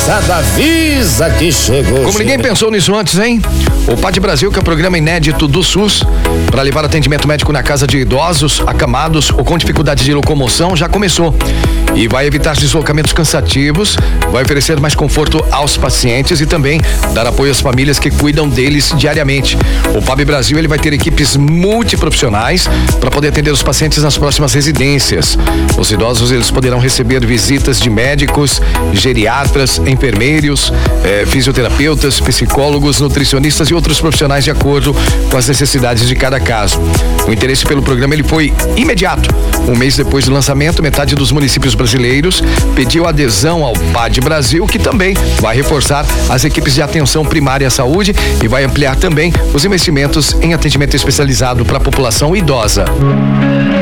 moçada, avisa que chegou. Como ninguém pensou nisso antes, hein? O PAD Brasil, que é um programa inédito do SUS para levar atendimento médico na casa de idosos, acamados ou com dificuldade de locomoção, já começou. E vai evitar deslocamentos cansativos, vai oferecer mais conforto aos pacientes e também dar apoio às famílias que cuidam deles diariamente. O PAB Brasil, ele vai ter equipes multiprofissionais para poder atender os pacientes nas próximas residências. Os idosos, eles poderão receber visitas de médicos, geriatras, enfermeiros, fisioterapeutas, psicólogos, nutricionistas e outros profissionais de acordo com as necessidades de cada caso. O interesse pelo programa, ele foi imediato. Um mês depois do lançamento, metade dos municípios brasileiros pediu adesão ao PAD Brasil, que também vai reforçar as equipes de atenção primária à saúde e vai ampliar também os investimentos em atendimento especializado para a população idosa.